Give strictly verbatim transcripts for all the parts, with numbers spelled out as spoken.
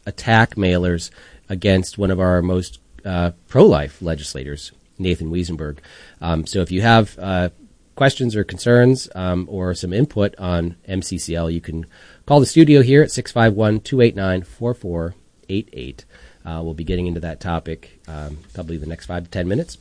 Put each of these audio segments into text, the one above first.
attack mailers against one of our most uh, pro-life legislators, Nathan Wiesenberg. Um, so if you have uh, questions or concerns um, or some input on M C C L, you can call the studio here at six five one, two eight nine, four four eight eight. Uh, we'll be getting into that topic um, probably the next five to ten minutes.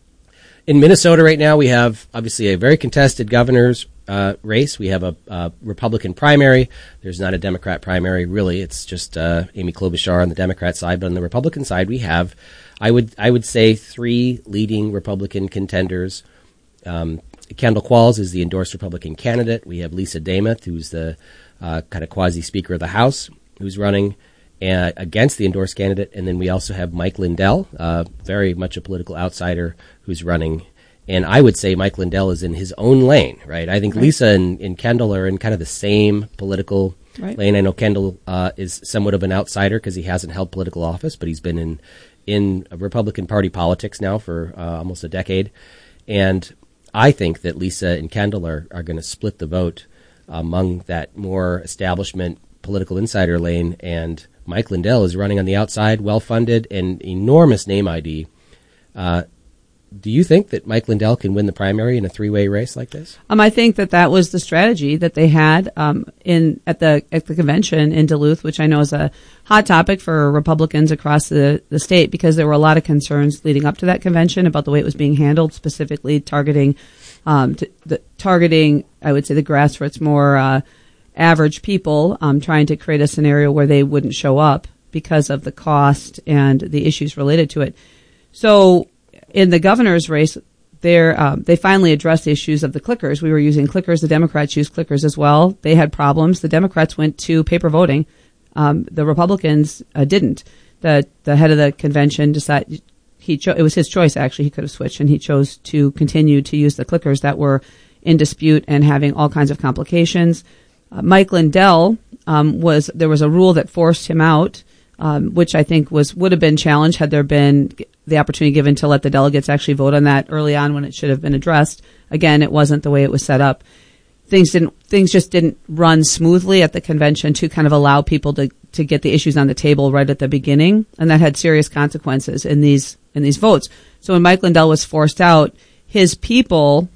In Minnesota right now, we have obviously a very contested governor's uh, race. We have a, a Republican primary. There's not a Democrat primary, really. It's just uh, Amy Klobuchar on the Democrat side. But on the Republican side, we have, I would I would say, three leading Republican contenders. Um, Kendall Qualls is the endorsed Republican candidate. We have Lisa Demuth, who's the uh, kind of quasi-Speaker of the House, who's running uh, against the endorsed candidate. And then we also have Mike Lindell, uh, very much a political outsider, who's running. And I would say Mike Lindell is in his own lane, right? I think right. Lisa and, and Kendall are in kind of the same political right. lane. I know Kendall uh, is somewhat of an outsider because he hasn't held political office, but he's been in, in Republican Party politics now for uh, almost a decade. And I think that Lisa and Kendall are, are going to split the vote among that more establishment political insider lane. And Mike Lindell is running on the outside, well-funded, and enormous name I D. Uh, do you think that Mike Lindell can win the primary in a three-way race like this? Um, I think that that was the strategy that they had um, in at the at the convention in Duluth, which I know is a hot topic for Republicans across the, the state because there were a lot of concerns leading up to that convention about the way it was being handled, specifically targeting, um, to, the, targeting I would say the grassroots, more uh, average people, um, trying to create a scenario where they wouldn't show up because of the cost and the issues related to it. So in the governor's race, there um, they finally addressed the issues of the clickers. We were using clickers. The Democrats used clickers as well. They had problems. The Democrats went to paper voting. Um, the Republicans uh, didn't. The the head of the convention decided he cho- it was his choice. Actually, he could have switched, and he chose to continue to use the clickers that were in dispute and having all kinds of complications. Uh, Mike Lindell um, was there was a rule that forced him out, um, which I think was would have been challenged had there been the opportunity given to let the delegates actually vote on that early on when it should have been addressed. Again, it wasn't the way it was set up. Things didn't, things just didn't run smoothly at the convention to kind of allow people to, to get the issues on the table right at the beginning. And that had serious consequences in these, in these votes. So when Mike Lindell was forced out, his people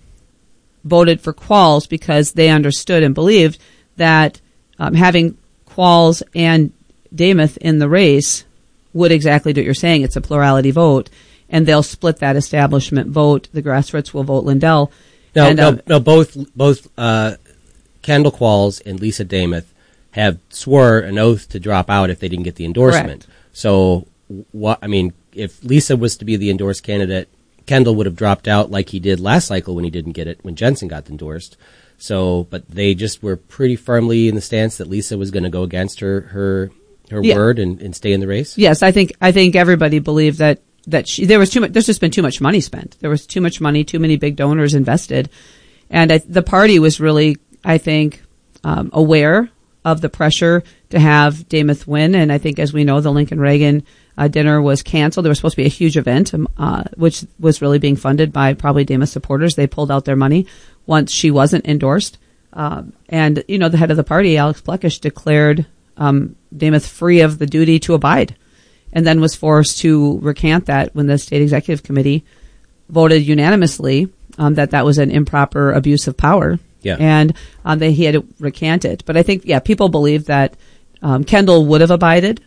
voted for Qualls because they understood and believed that um, having Qualls and Demuth in the race would exactly do what you're saying. It's a plurality vote, and they'll split that establishment vote. The grassroots will vote Lindell. No, and, no, um, no. Both, both uh, Kendall Qualls and Lisa Demuth have swore an oath to drop out if they didn't get the endorsement. Correct. So, what I mean, if Lisa was to be the endorsed candidate, Kendall would have dropped out like he did last cycle when he didn't get it when Jensen got endorsed. So, but they just were pretty firmly in the stance that Lisa was going to go against her her. her yeah. word and, and stay in the race? Yes, I think I think everybody believed that that she, there was too much. There's just been too much money spent. There was too much money, too many big donors invested, and I, the party was really, I think, um, aware of the pressure to have Demuth win. And I think, as we know, the Lincoln Reagan uh, dinner was canceled. There was supposed to be a huge event, um, uh, which was really being funded by probably Demuth supporters. They pulled out their money once she wasn't endorsed, um, and you know, the head of the party, Alex Plekish, declared Um, Demuth free of the duty to abide, and then was forced to recant that when the state executive committee voted unanimously um, that that was an improper abuse of power. Yeah. And um, that he had to recant it. But I think, yeah, people believe that um, Kendall would have abided,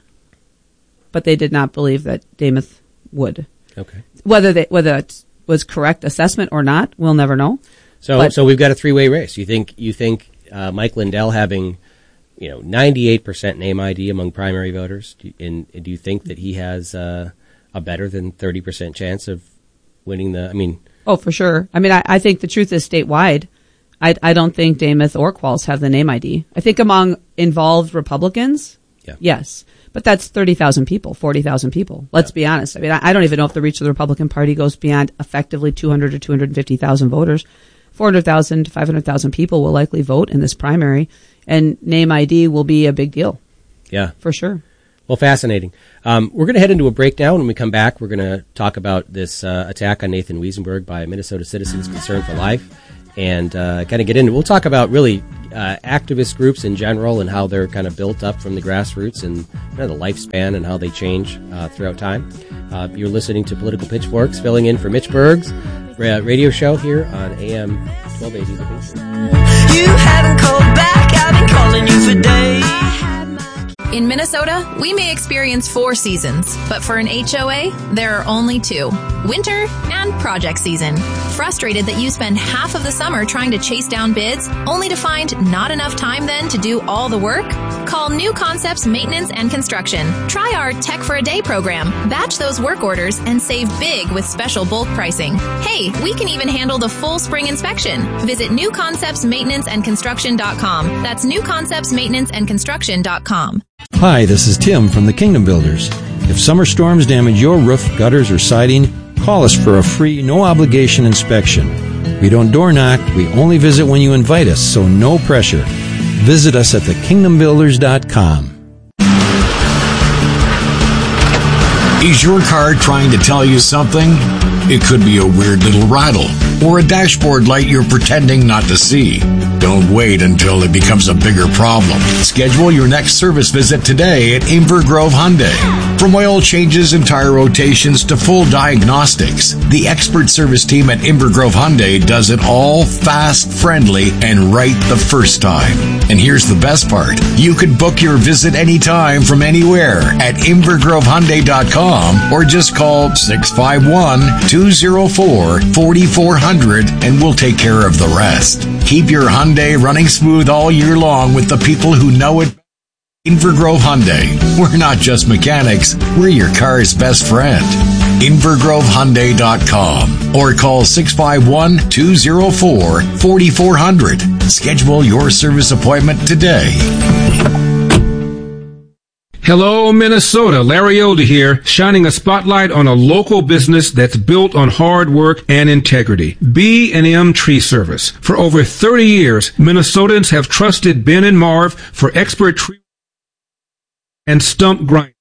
but they did not believe that Demuth would. Okay. Whether they, whether it was correct assessment or not, we'll never know. So, but, so we've got a three-way race. You think you think uh, Mike Lindell having, you know, ninety-eight percent name I D among primary voters, do you, and do you think that he has uh, a better than thirty percent chance of winning the? I mean, oh, for sure. I mean, I, I think the truth is statewide. I, I don't think Demuth or Qualls have the name I D. I think among involved Republicans, yeah. yes. But that's thirty thousand people, forty thousand people. Let's yeah. be honest. I mean, I, I don't even know if the reach of the Republican Party goes beyond effectively two hundred or two hundred fifty thousand voters. four hundred thousand to five hundred thousand people will likely vote in this primary, and name I D will be a big deal. Yeah. For sure. Well, fascinating. Um, we're going to head into a breakdown. When we come back, we're going to talk about this uh, attack on Nathan Wiesenberg by Minnesota Citizens Concerned for Life. and uh, kind of get into. We'll talk about really uh, activist groups in general and how they're kind of built up from the grassroots and kind of the lifespan and how they change uh, throughout time. Uh, you're listening to Political Pitchforks, filling in for Mitch Berg's radio show here on A M twelve eighty. The Patriot. You haven't called back, I've been calling you for days. In Minnesota, we may experience four seasons, but for an H O A, there are only two: winter and project season. Frustrated that you spend half of the summer trying to chase down bids, only to find not enough time then to do all the work? Call New Concepts Maintenance and Construction. Try our Tech for a Day program. Batch those work orders and save big with special bulk pricing. Hey, we can even handle the full spring inspection. Visit new concepts maintenance and construction dot com. That's new concepts maintenance and construction dot com. Hi, this is Tim from the Kingdom Builders. If summer storms damage your roof, gutters, or siding, call us for a free, no-obligation inspection. We don't door knock, we only visit when you invite us, so no pressure. Visit us at the kingdom builders dot com. Is your car trying to tell you something? It could be a weird little rattle or a dashboard light you're pretending not to see. Don't wait until it becomes a bigger problem. Schedule your next service visit today at Inver Grove Hyundai. From oil changes and tire rotations to full diagnostics, the expert service team at Inver Grove Hyundai does it all fast, friendly, and right the first time. And here's the best part. You could book your visit anytime from anywhere at inver grove hyundai dot com or just call six five one, two oh four, four four zero zero and we'll take care of the rest. Keep your Hyundai running smooth all year long with the people who know it. Inver Grove Hyundai. We're not just mechanics, we're your car's best friend. inver grove hyundai dot com or call six five one, two oh four, four four zero zero. Schedule your service appointment today. Hello, Minnesota. Larry Older here, shining a spotlight on a local business that's built on hard work and integrity. B and M Tree Service. For over thirty years, Minnesotans have trusted Ben and Marv for expert tree and stump grind.